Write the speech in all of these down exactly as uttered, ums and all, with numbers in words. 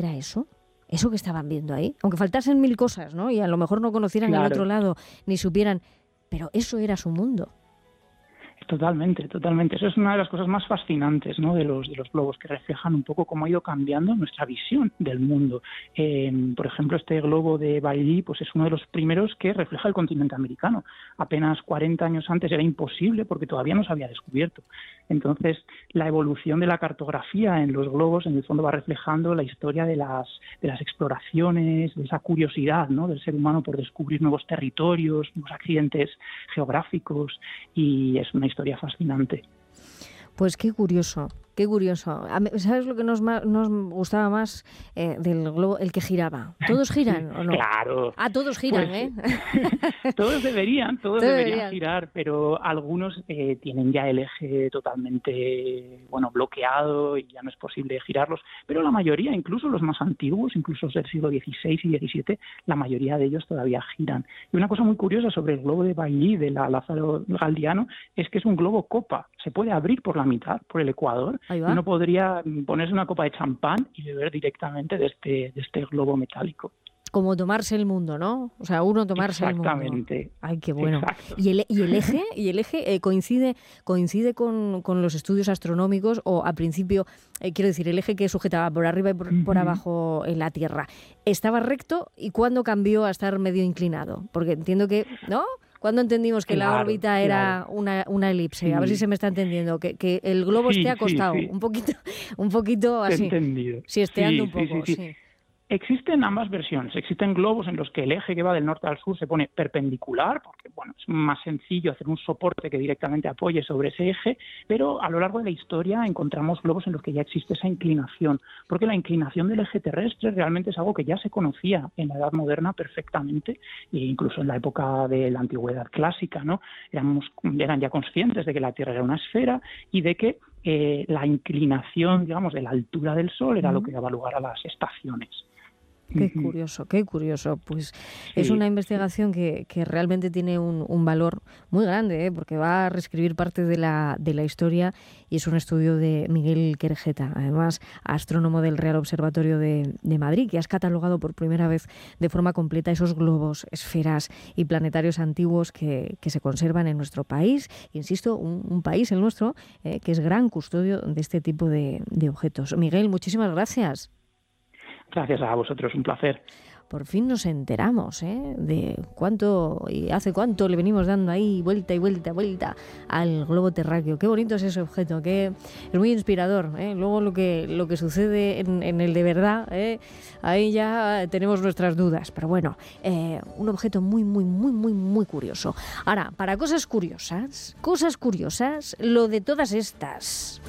era eso? Eso que estaban viendo ahí. Aunque faltasen mil cosas, ¿no? Y a lo mejor no conocieran Claro. el otro lado, ni supieran. Pero eso era su mundo. Totalmente, totalmente. Eso es una de las cosas más fascinantes, ¿no?, de los de los globos, que reflejan un poco cómo ha ido cambiando nuestra visión del mundo. Eh, por ejemplo, este globo de Bailly, pues es uno de los primeros que refleja el continente americano. Apenas cuarenta años antes era imposible porque todavía no se había descubierto. Entonces, la evolución de la cartografía en los globos, en el fondo, va reflejando la historia de las de las exploraciones, de esa curiosidad, ¿no?, del ser humano por descubrir nuevos territorios, nuevos accidentes geográficos, y es una historia fascinante. Pues qué curioso, qué curioso. ¿Sabes lo que nos, nos gustaba más eh, del globo? El que giraba. ¿Todos giran o no? Claro. Ah, todos giran, pues, ¿eh? Todos deberían, todos, todos deberían, deberían girar, pero algunos eh, tienen ya el eje totalmente, bueno, bloqueado y ya no es posible girarlos. Pero la mayoría, incluso los más antiguos, incluso del siglo dieciséis y diecisiete, la mayoría de ellos todavía giran. Y una cosa muy curiosa sobre el globo de Bailly, de la Lázaro Galdiano, es que es un globo copa. Se puede abrir por la mitad, por el ecuador, y uno podría ponerse una copa de champán y beber directamente de este, de este globo metálico. Como tomarse el mundo, ¿no? O sea, uno tomarse el mundo. Exactamente. Ay, qué bueno. Exacto. ¿Y el, y el eje, y el eje eh, coincide, coincide con, con los estudios astronómicos o al principio, eh, quiero decir, el eje que sujetaba por arriba y por, uh-huh. por abajo en la Tierra, ¿estaba recto y cuándo cambió a estar medio inclinado? Porque entiendo que, ¿no? ¿Cuándo entendimos que claro, la órbita era claro. una, una elipse? Sí. A ver si se me está entendiendo. Que, que el globo sí, esté acostado, sí, sí. un poquito, un poquito así. Entendido. Sí, esteando sí, un poco, sí. sí, sí. sí. Existen ambas versiones. Existen globos en los que el eje que va del norte al sur se pone perpendicular, porque bueno, es más sencillo hacer un soporte que directamente apoye sobre ese eje, pero a lo largo de la historia encontramos globos en los que ya existe esa inclinación, porque la inclinación del eje terrestre realmente es algo que ya se conocía en la Edad Moderna perfectamente, e incluso en la época de la Antigüedad clásica, ¿no? Éramos, eran ya conscientes de que la Tierra era una esfera y de que eh, la inclinación, digamos, de la altura del Sol era mm. lo que daba lugar a las estaciones. Qué curioso, qué curioso. Pues sí, es una investigación que, que realmente tiene un, un valor muy grande, ¿eh? Porque va a reescribir parte de la, de la historia y es un estudio de Miguel Querejeta, además astrónomo del Real Observatorio de, de Madrid, que has catalogado por primera vez de forma completa esos globos, esferas y planetarios antiguos que, que se conservan en nuestro país. Insisto, un, un país, el nuestro, eh, que es gran custodio de este tipo de, de objetos. Miguel, muchísimas gracias. Gracias a vosotros, un placer. Por fin nos enteramos ¿eh? de cuánto y hace cuánto le venimos dando ahí vuelta y vuelta, vuelta al globo terráqueo. Qué bonito es ese objeto, que es muy inspirador. ¿eh? Luego lo que lo que sucede en, en el de verdad, ¿eh? ahí ya tenemos nuestras dudas. Pero bueno, eh, un objeto muy, muy, muy, muy, muy curioso. Ahora, para cosas curiosas, cosas curiosas, lo de todas estas.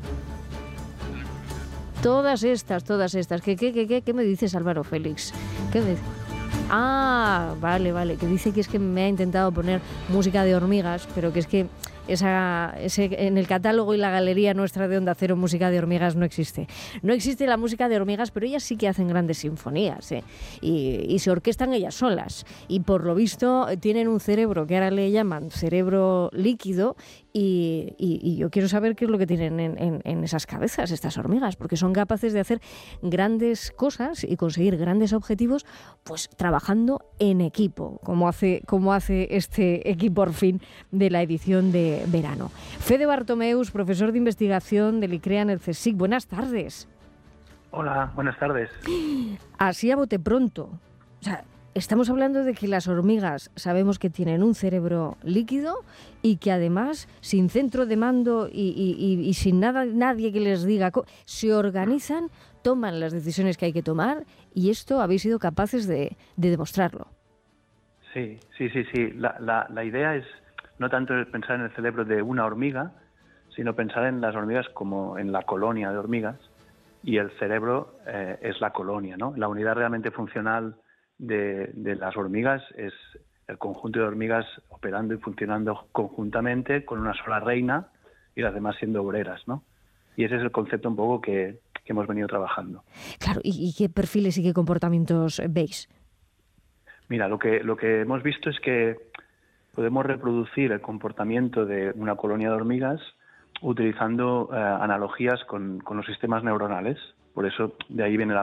Todas estas, todas estas. ¿Qué, qué, qué, qué, qué me dices, Álvaro Félix? ¿Qué me dices? Ah, vale, vale. Que dice que es que me ha intentado poner música de hormigas, pero que es que esa, ese, en el catálogo y la galería nuestra de Onda Cero, música de hormigas no existe. No existe la música de hormigas, pero ellas sí que hacen grandes sinfonías, ¿eh? y, y se orquestan ellas solas. Y por lo visto tienen un cerebro que ahora le llaman cerebro líquido. Y, y, y yo quiero saber qué es lo que tienen en, en, en esas cabezas estas hormigas, porque son capaces de hacer grandes cosas y conseguir grandes objetivos, pues trabajando en equipo, como hace, como hace este equipo por fin de la edición de verano. Fede Bartomeus, profesor de investigación del ICREA en el CSIC. Buenas tardes. Hola, buenas tardes. Así a bote pronto. O sea, estamos hablando de que las hormigas sabemos que tienen un cerebro líquido y que además, sin centro de mando y, y, y, y sin nada, nadie que les diga, se organizan, toman las decisiones que hay que tomar y esto habéis sido capaces de, de demostrarlo. Sí, sí, sí, sí. La, la, la idea es no tanto pensar en el cerebro de una hormiga, sino pensar en las hormigas como en la colonia de hormigas y el cerebro eh, es la colonia, ¿no? La unidad realmente funcional De, de las hormigas es el conjunto de hormigas operando y funcionando conjuntamente con una sola reina y las demás siendo obreras, ¿no? Y ese es el concepto un poco que, que hemos venido trabajando. Claro, ¿y, y qué perfiles y qué comportamientos veis? Mira, lo que, lo que hemos visto es que podemos reproducir el comportamiento de una colonia de hormigas utilizando eh, analogías con, con los sistemas neuronales. Por eso de ahí viene la